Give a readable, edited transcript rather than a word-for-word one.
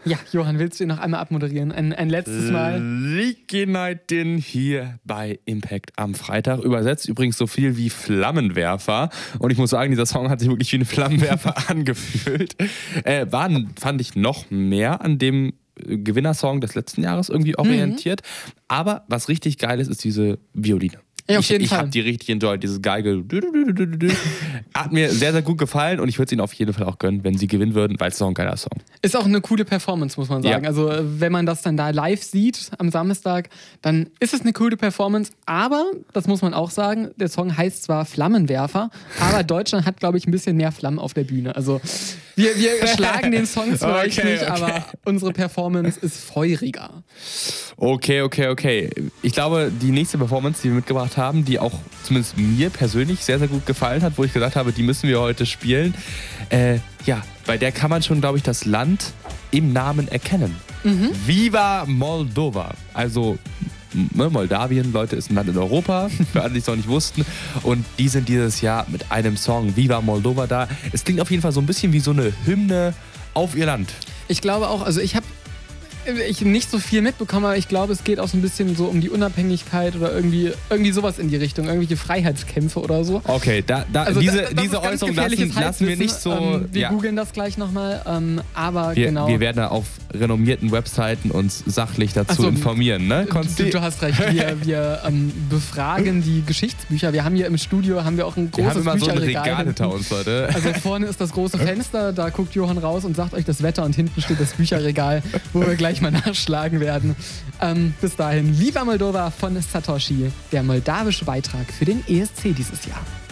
Ja, Johann, willst du ihn noch einmal abmoderieren? Ein letztes Mal. Leaky Nightin hier bei Impact am Freitag. Übersetzt übrigens so viel wie Flammenwerfer. Und ich muss sagen, dieser Song hat sich wirklich wie ein Flammenwerfer angefühlt. Fand ich noch mehr an dem Gewinnersong des letzten Jahres irgendwie orientiert. Aber was richtig geil ist diese Violine. Ja, auf jeden Fall. Ich habe die richtig enjoyed, dieses Geige. Hat mir sehr, sehr gut gefallen und ich würde es ihnen auf jeden Fall auch gönnen, wenn sie gewinnen würden, weil es ist auch ein geiler Song. Ist auch eine coole Performance, muss man sagen. Ja. Also wenn man das dann da live sieht am Samstag, dann ist es eine coole Performance, aber, das muss man auch sagen, der Song heißt zwar Flammenwerfer, aber Deutschland hat, glaube ich, ein bisschen mehr Flammen auf der Bühne. Also wir schlagen den Song zwar nicht, aber unsere Performance ist feuriger. Okay. Ich glaube, die nächste Performance, die wir mitgebracht haben, die auch zumindest mir persönlich sehr, sehr gut gefallen hat, wo ich gesagt habe, die müssen wir heute spielen. Bei der kann man schon, glaube ich, das Land im Namen erkennen. Viva Moldova. Also Moldawien, Leute, ist ein Land in Europa, für alle, die es noch nicht wussten. Und die sind dieses Jahr mit einem Song Viva Moldova da. Es klingt auf jeden Fall so ein bisschen wie so eine Hymne auf ihr Land. Ich glaube auch, also ich nicht so viel mitbekommen, aber ich glaube, es geht auch so ein bisschen so um die Unabhängigkeit oder irgendwie sowas in die Richtung, irgendwelche Freiheitskämpfe oder so. Okay, diese Äußerung lassen wir nicht so... Wir googeln das gleich nochmal, aber genau. Wir werden auf renommierten Webseiten uns sachlich dazu informieren, ne? Du hast recht, wir befragen die Geschichtsbücher. Wir haben hier im Studio auch ein großes Bücherregal. Wir haben immer so ein Regal hinter uns, Leute. Also vorne ist das große Fenster, da guckt Johann raus und sagt euch das Wetter und hinten steht das Bücherregal, wo wir gleich mal nachschlagen werden. Bis dahin, Viva Moldova von Satoshi, der moldawische Beitrag für den ESC dieses Jahr.